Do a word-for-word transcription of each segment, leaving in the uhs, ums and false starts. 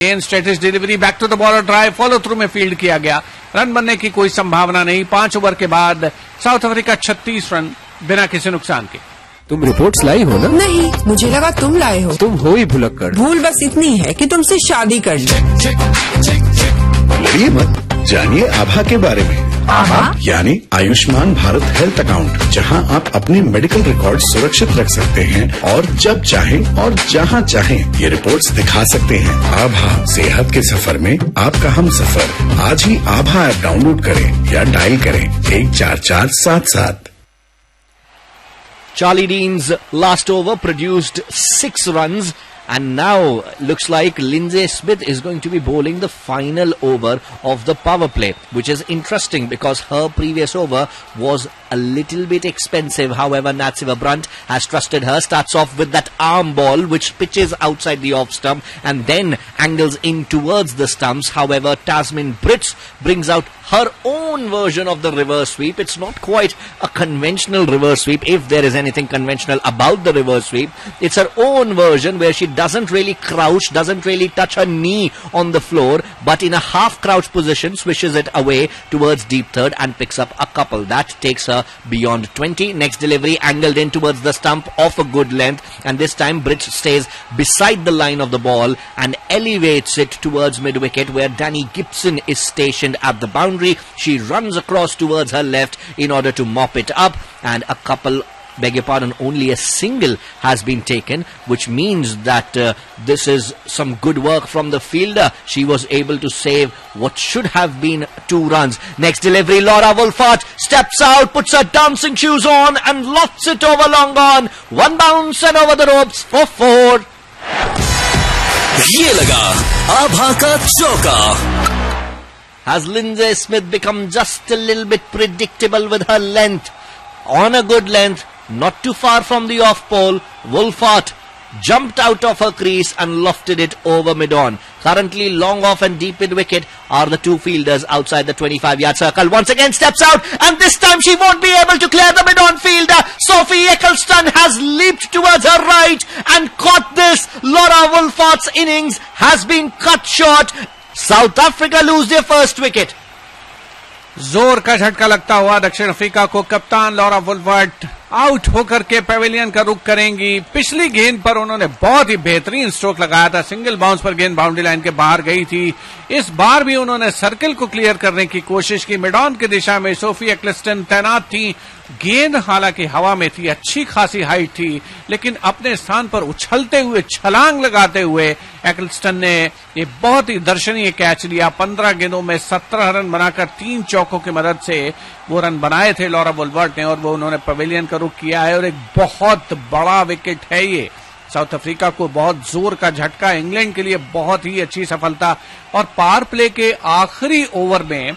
स्ट्रेटेज delivery, back to the bowler, drive, follow through में field किया गया। रन बनने की कोई संभावना नहीं। पांच ओवर के बाद साउथ अफ्रीका छत्तीस रन बिना किसी नुकसान के। तुम रिपोर्ट्स लाई हो ना? नहीं, मुझे लगा तुम लाए हो। तुम हो ही भुलक्कड़। भूल बस इतनी है कि तुमसे शादी कर ली। लड़िए मत, जानिए आभा के बारे में। आभा यानी आयुष्मान भारत हेल्थ अकाउंट, जहां आप अपने मेडिकल रिकॉर्ड सुरक्षित रख सकते हैं और जब चाहें और जहां चाहें ये रिपोर्ट्स दिखा सकते हैं। आभा, सेहत के सफर में आपका हम सफर। आज ही आभा ऐप डाउनलोड करें या डायल करें एक चार चार सात सात। Charlie Dean's last over produced six runs, and now looks like Lindsay Smith is going to be bowling the final over of the power play, which is interesting because her previous over was a little bit expensive. However, Natsiva Brunt has trusted her, starts off with that arm ball which pitches outside the off stump and then angles in towards the stumps. However, Tasmin Brits brings out her own version of the reverse sweep. It's not quite a conventional reverse sweep, if there is anything conventional about the reverse sweep. It's her own version where she doesn't really crouch, doesn't really touch her knee on the floor, but in a half crouch position swishes it away towards deep third and picks up a couple. That takes her beyond twenty. Next delivery angled in towards the stump of a good length, and this time Brits stays beside the line of the ball and elevates it towards mid-wicket where Danny Gibson is stationed at the boundary. She runs across towards her left in order to mop it up, and a couple, beg your pardon, only a single has been taken, which means that uh, this is some good work from the fielder. She was able to save what should have been two runs. Next delivery, Laura Wolfart steps out, puts her dancing shoes on and lofts it over long on. One bounce and over the ropes for four. ये लगा आभा का चौका। Has Lindsay Smith become just a little bit predictable with her length? On a good length, not too far from the off pole, Wolfart jumped out of her crease and lofted it over mid-on. Currently long off and deep mid-wicket are the two fielders outside the twenty-five yard circle. Once again steps out, and this time she won't be able to clear the mid-on fielder. Sophie Eccleston has leaped towards her right and caught this. Laura Wolfart's innings has been cut short. South Africa lose their first wicket. जोर का झटका लगता हुआ दक्षिण Africa को कप्तान Laura वुल्फर्ट out होकर के पेविलियन का रुख करेंगी। पिछली गेंद पर उन्होंने बहुत ही बेहतरीन स्ट्रोक लगाया था, सिंगल बाउंस पर गेंद बाउंड्री लाइन के बाहर गई थी। इस बार भी उन्होंने सर्कल को क्लियर करने की कोशिश की। मिडॉन की दिशा में सोफी एक्लिस्टन तैनात थी। गेंद हालांकि हवा में थी, अच्छी खासी हाइट थी, लेकिन अपने स्थान पर उछलते हुए, छलांग लगाते हुए एक्लिस्टन ने ये बहुत ही दर्शनीय कैच लिया। पंद्रह गेंदों में सत्रह रन बनाकर तीन चौकों की मदद से वो रन बनाए थे लॉरा वुल्फर्ट ने, और वो उन्होंने पवेलियन का रुख किया है। और एक बहुत बड़ा विकेट है ये। साउथ अफ्रीका को बहुत जोर का झटका, इंग्लैंड के लिए बहुत ही अच्छी सफलता। और पावर प्ले के आखिरी ओवर में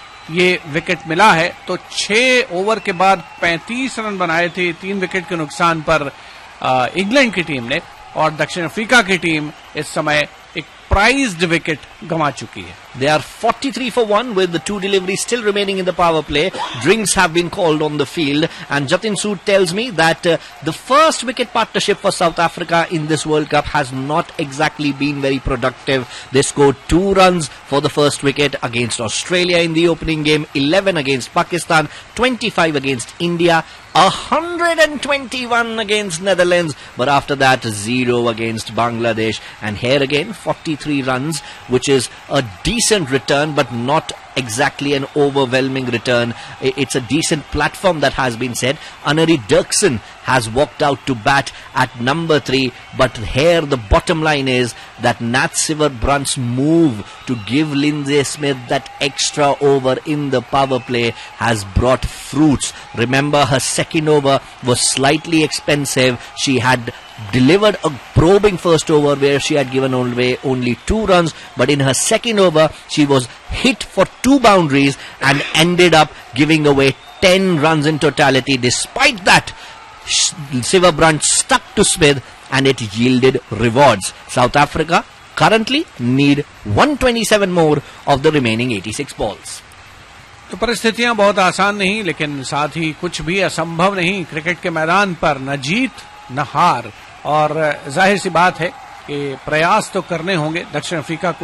ये विकेट मिला है, तो छह ओवर के बाद पैंतीस रन बनाए थे तीन विकेट के नुकसान पर इंग्लैंड की टीम ने, और दक्षिण अफ्रीका की टीम इस समय एक प्राइज्ड विकेट गंवा चुकी है। They are forty-three for one with the two deliveries still remaining in the power play. Drinks have been called on the field, and Jatin Sood tells me that uh, the first wicket partnership for South Africa in this World Cup has not exactly been very productive. They scored two runs for the first wicket against Australia in the opening game, eleven against Pakistan, twenty-five against India, one hundred twenty-one against Netherlands, but after that zero against Bangladesh. And here again forty-three runs, which is a decent return, but not exactly an overwhelming return. It's a decent platform that has been set. Anari Dirksen has walked out to bat at number three, but here the bottom line is that Nat Siver Brunt's move to give Lindsay Smith that extra over in the power play has brought fruits. Remember, her second over was slightly expensive. She had delivered a probing first over where she had given away only two runs, but in her second over she was hit for two boundaries and ended up giving away ten runs in totality. Despite that, Siver Brunt stuck to Smith and it yielded rewards. South Africa currently need one twenty-seven more of the remaining eighty-six balls. तो परिस्थितियां बहुत आसान नहीं, लेकिन साथ ही कुछ भी असंभव नहीं। क्रिकेट के मैदान पर न जीत न हार, और जाहिर सी बात है कि प्रयास तो करने होंगे दक्षिण अफ्रीका को